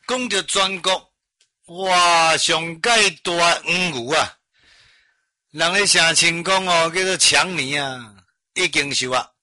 讲到全国，哇，上界大黄牛啊，人咧声称讲哦，叫做强尼啊，已经收啊。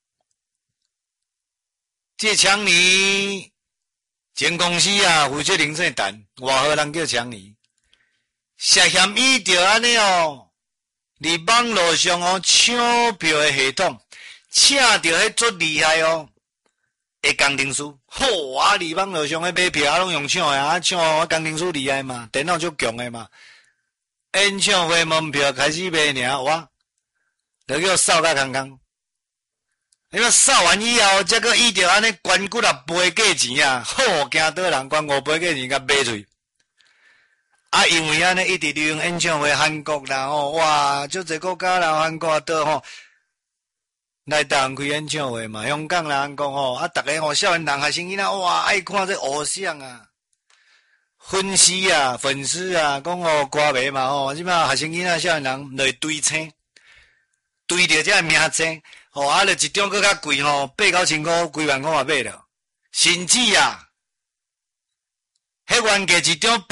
这强尼前公司啊，负责零售单，外号人叫强尼。涉嫌伊着安尼哦，伫网络上哦抢票的系统，请着迄足厉害哦。诶，工程师，好啊！伫网络上咧买票，拢用抢诶啊！抢我工程师厉害嘛，电脑足强诶嘛。演唱会门票开始卖尔，哇，就叫扫甲空空。因为扫完以后，才个伊着安尼捐几啊倍价钱啊！好，惊倒人捐5倍价钱甲买出去。啊，因为安尼一直利用演唱会，韩国啦吼，哇，足侪国家啦，韩国倒吼。来台湾开演唱会嘛，香港啦，讲吼，啊，逐个吼，少年人学生囡仔，哇，爱看这偶像啊，粉丝啊，讲吼，歌迷嘛吼，即摆学生囡仔少年人来堆青，堆着这名称，吼，啊，就一张搁较贵吼，8-9千块，几万块嘛买了，甚至啊，迄原价一张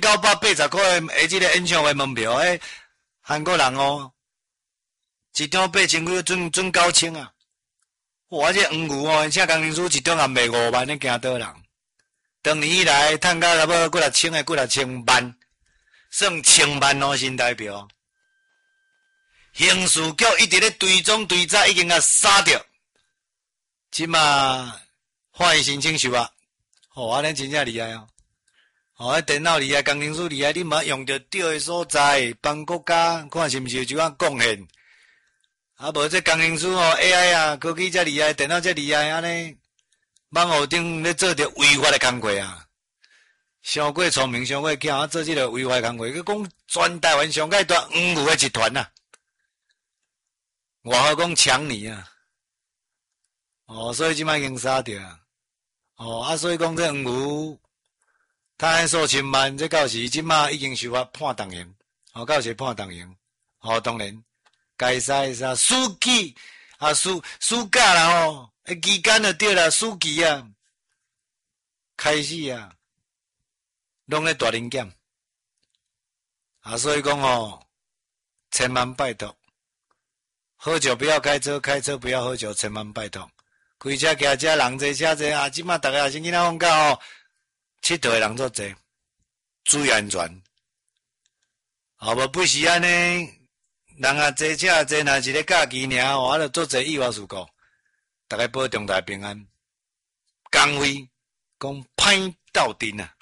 8980块的即个演唱会门票，韩国人哦。一张8000块，准9000啊！哇，这黄牛哦，请工程师一张也卖5万，你惊倒人？当年以来，赚到差不多几啊千个，几啊千万，算千万哦，新台币。刑事局一直咧追踪追查，已经甲杀掉。即嘛法院申请收啊！哦，安尼真正厉害哦！哦，电脑厉害，工程师厉害，你嘛用着对的所在，帮国家看是毋是有一款贡献。啊，无这工程师哦 ，AI 啊，科技遮厉害，电脑遮厉害，安尼网络顶咧做着违法的工作啊，伤过聪明，伤过巧，啊，做这个违法工作，佮讲全台湾上界大黄牛的集团啊，外号讲强尼啊，哦，所以即摆已经杀掉啊，哦，啊，所以讲这黄牛贪数千万，这到时即摆已经受法判重刑，哦，到时判重刑，哦，当然。该使司机啊，暑假啦吼，期间就对啦，暑期啊，开始啊，拢咧大零检啊，所以讲吼，千万拜托，喝酒不要开车，开车不要喝酒，千万拜托。开车骑车人济车济啊，即马逐个学生囡仔放假吼，佚佗诶人足济，注意安全。啊，无不是安尼。人啊，坐车坐若一个假期尔，我就做侪意外事故，大家保重大家平安。工会讲歹斗阵啊！